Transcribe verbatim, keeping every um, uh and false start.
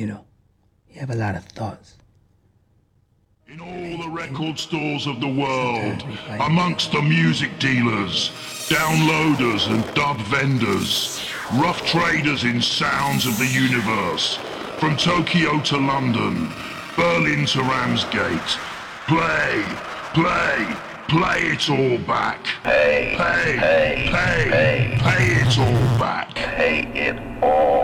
You know, you have a lot of thoughts. In all the record stores of the world, amongst the music dealers, downloaders and dub vendors, rough traders in sounds of the universe, from Tokyo to London, Berlin to Ramsgate, play, play, play it all back. Pay, Pay, pay, pay, pay, pay it all back. pay it all.